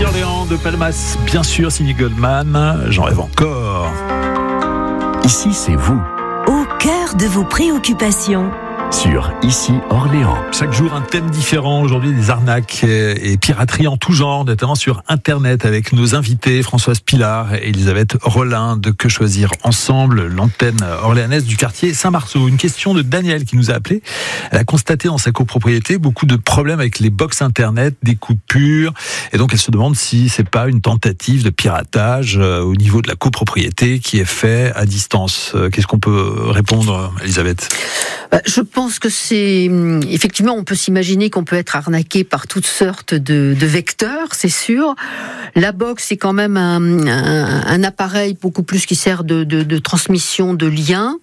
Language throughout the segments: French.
Ici Orléans de Palmas, bien sûr, signé Goldman. J'en rêve encore. Ici, c'est vous. Au cœur de vos préoccupations. Sur Ici Orléans. Chaque jour un thème différent. Aujourd'hui des arnaques et pirateries en tout genre, notamment sur Internet, avec nos invités Françoise Pilar et Elisabeth Rollin de Que Choisir Ensemble, l'antenne orléanaise du quartier Saint-Marceau. Une question de Danielle qui nous a appelé. Elle a constaté dans sa copropriété beaucoup de problèmes avec les box Internet, des coupures, et donc elle se demande si c'est pas une tentative de piratage au niveau de la copropriété qui est fait à distance. Qu'est-ce qu'on peut répondre, Elisabeth ? Je pense que c'est effectivement, on peut s'imaginer qu'on peut être arnaqué par toutes sortes de vecteurs, c'est sûr. La box, c'est quand même un appareil beaucoup plus qui sert de transmission de liens.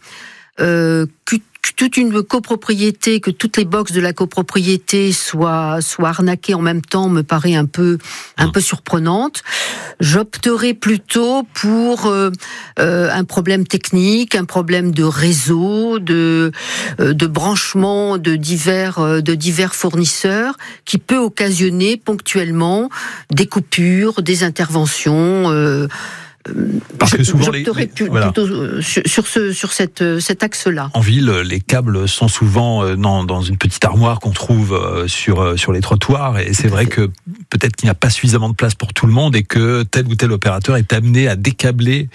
Toute une copropriété, que toutes les boxes de la copropriété soient arnaquées en même temps me paraît un peu surprenante. J'opterais plutôt pour un problème technique, un problème de réseau, de branchement de divers fournisseurs qui peut occasionner ponctuellement des coupures, des interventions. Parce que souvent plutôt sur cet axe-là. En ville, les câbles sont souvent dans une petite armoire qu'on trouve sur les trottoirs, et c'est vrai que peut-être qu'il n'y a pas suffisamment de place pour tout le monde et que tel ou tel opérateur est amené à décabler.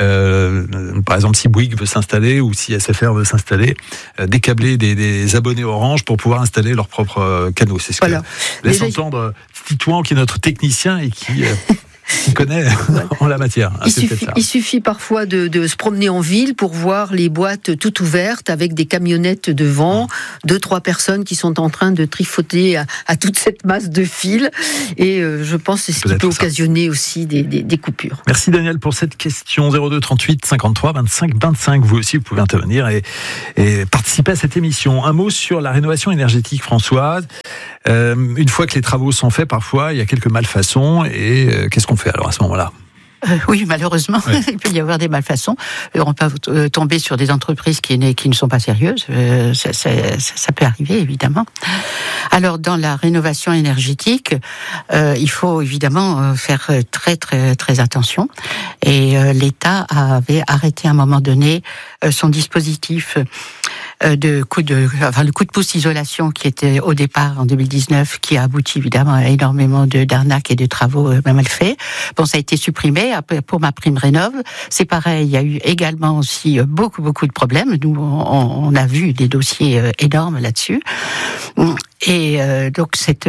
Par exemple, si Bouygues veut s'installer ou si SFR veut s'installer, décabler des abonnés Orange pour pouvoir installer leur propre canaux. C'est ce que laisse entendre Titouan, qui est notre technicien et qui connaît en la matière. Il suffit parfois de se promener en ville pour voir les boîtes toutes ouvertes avec des camionnettes devant, 2-3 personnes qui sont en train de trifoter à toute cette masse de fils, et je pense que c'est ce qui peut occasionner aussi des coupures. Merci Daniel pour cette question. 02 38 53 25 25. Vous aussi, vous pouvez intervenir et participer à cette émission. Un mot sur la rénovation énergétique, Françoise. Une fois que les travaux sont faits, parfois il y a quelques malfaçons, et qu'est-ce qu'on fait alors à ce moment-là ? Oui, malheureusement, il peut y avoir des malfaçons. On peut tomber sur des entreprises qui ne sont pas sérieuses. Ça peut arriver, évidemment. Alors, dans la rénovation énergétique, il faut évidemment faire très, très, très attention. Et l'État avait arrêté à un moment donné son dispositif le coup de pouce isolation qui était au départ en 2019, qui a abouti évidemment à énormément d'arnaques et de travaux mal faits. Bon, ça a été supprimé. Après, pour MaPrimeRénov', c'est pareil. Il y a eu également aussi beaucoup de problèmes. Nous, on a vu des dossiers énormes là-dessus. Et donc cette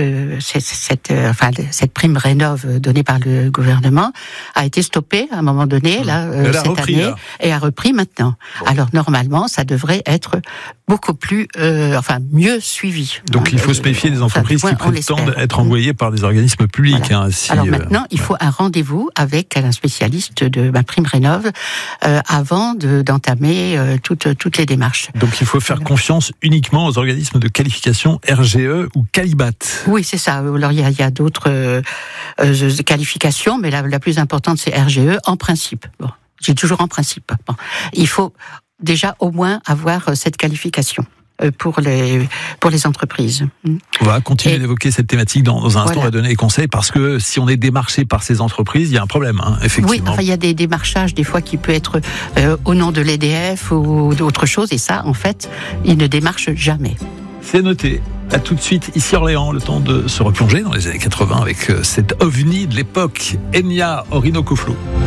prime rénov donnée par le gouvernement a été stoppée à un moment donné cette année et a repris maintenant. Bon. Alors normalement, ça devrait être beaucoup plus, mieux suivi. Donc il faut se méfier des entreprises qui prétendent être envoyées par des organismes publics. Voilà. Alors maintenant, il faut un rendez-vous avec un spécialiste de MaPrimeRénov' avant d'entamer toutes les démarches. Donc il faut faire confiance uniquement aux organismes de qualification RGE ou Qualibat. Oui, c'est ça. Alors il y a d'autres qualifications, mais la plus importante c'est RGE en principe. Bon, j'ai toujours en principe. Bon, il faut déjà au moins avoir cette qualification pour les entreprises. On va continuer d'évoquer cette thématique dans un instant. On va donner des conseils, parce que si on est démarché par ces entreprises, il y a un problème, effectivement. Oui, il y a des démarchages des fois qui peut être au nom de l'EDF ou d'autres choses, et ça, en fait, ils ne démarchent jamais. C'est noté. À tout de suite, ici Orléans, le temps de se replonger dans les années 80 avec cet ovni de l'époque, Enya Orinoco Flow.